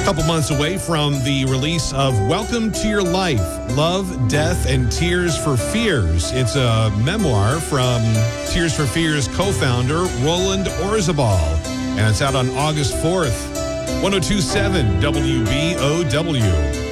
Couple months away from the release of Welcome to Your Life, Love, Death, and Tears for Fears. It's a memoir from Tears for Fears co-founder Roland Orzabal, and it's out on August 4th. 1027 WBOW.